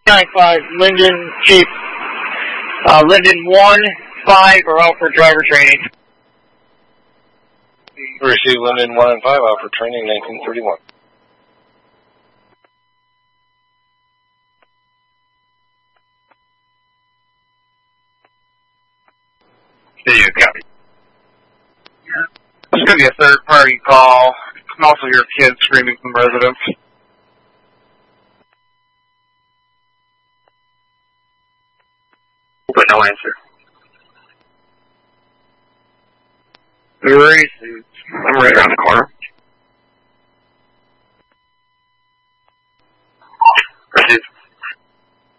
95, Linden, Chief. Linden 1-5 are out for driver training. Receive Linden 1 and 5 out for training 1931. There you copy. This is going to be a third-party call. And also your kids screaming from residents. But no answer. Where is it? I'm right around the corner. Proceed.